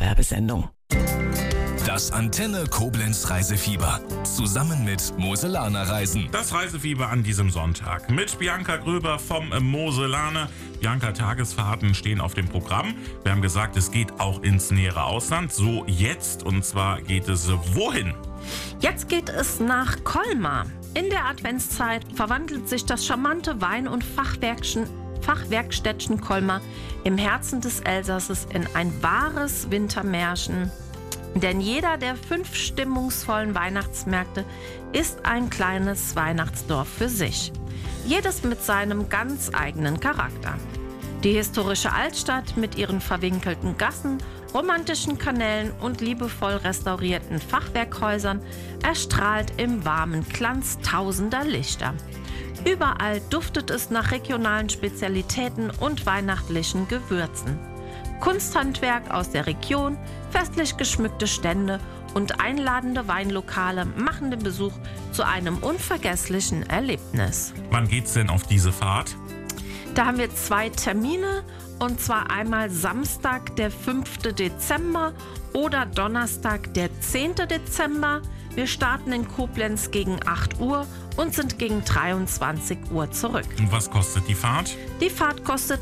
Werbesendung. Das Antenne Koblenz Reisefieber. Zusammen mit Moselaner Reisen. Das Reisefieber an diesem Sonntag mit Bianca Gröber vom Moselaner. Bianca, Tagesfahrten stehen auf dem Programm. Wir haben gesagt, es geht auch ins nähere Ausland. So jetzt. Und zwar geht es wohin? Jetzt geht es nach Colmar. In der Adventszeit verwandelt sich das charmante Wein- und Fachwerkstädtchen Colmar im Herzen des Elsasses in ein wahres Wintermärchen. Denn jeder der 5 stimmungsvollen Weihnachtsmärkte ist ein kleines Weihnachtsdorf für sich. Jedes mit seinem ganz eigenen Charakter. Die historische Altstadt mit ihren verwinkelten Gassen, romantischen Kanälen und liebevoll restaurierten Fachwerkhäusern erstrahlt im warmen Glanz tausender Lichter. Überall duftet es nach regionalen Spezialitäten und weihnachtlichen Gewürzen. Kunsthandwerk aus der Region, festlich geschmückte Stände und einladende Weinlokale machen den Besuch zu einem unvergesslichen Erlebnis. Wann geht's denn auf diese Fahrt? Da haben wir 2 Termine, und zwar einmal Samstag, der 5. Dezember oder Donnerstag, der 10. Dezember. Wir starten in Koblenz gegen 8 Uhr und sind gegen 23 Uhr zurück. Und was kostet die Fahrt? Die Fahrt kostet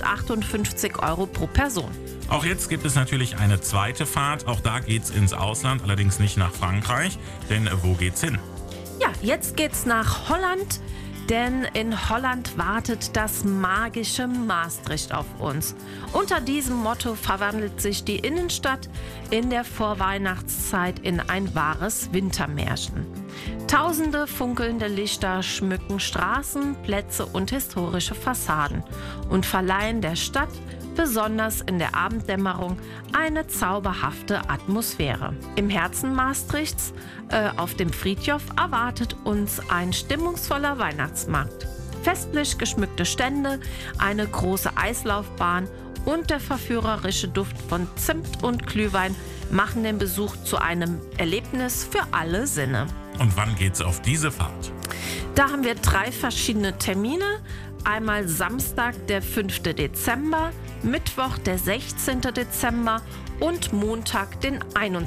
58 Euro pro Person. Auch jetzt gibt es natürlich eine zweite Fahrt. Auch da geht's ins Ausland, allerdings nicht nach Frankreich. Denn wo geht's hin? Ja, jetzt geht's nach Holland. Denn in Holland wartet das magische Maastricht auf uns. Unter diesem Motto verwandelt sich die Innenstadt in der Vorweihnachtszeit in ein wahres Wintermärchen. Tausende funkelnde Lichter schmücken Straßen, Plätze und historische Fassaden und verleihen der Stadt, besonders in der Abenddämmerung, eine zauberhafte Atmosphäre. Im Herzen Maastrichts, auf dem Friedhof, erwartet uns ein stimmungsvoller Weihnachtsmarkt. Festlich geschmückte Stände, eine große Eislaufbahn und der verführerische Duft von Zimt und Glühwein machen den Besuch zu einem Erlebnis für alle Sinne. Und wann geht's auf diese Fahrt? Da haben wir 3 verschiedene Termine. Einmal Samstag, der 5. Dezember, Mittwoch, der 16. Dezember und Montag, den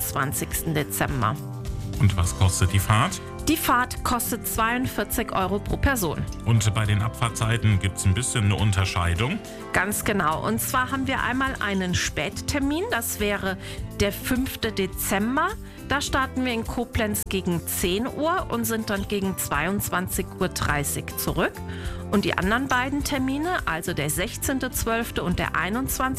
21. Dezember. Und was kostet die Fahrt? Die Fahrt kostet 42 Euro pro Person. Und bei den Abfahrtzeiten gibt es ein bisschen eine Unterscheidung? Ganz genau. Und zwar haben wir einmal einen Spättermin. Das wäre der 5. Dezember. Da starten wir in Koblenz gegen 10 Uhr und sind dann gegen 22.30 Uhr zurück. Und die anderen beiden Termine, also der 16.12. und der 21.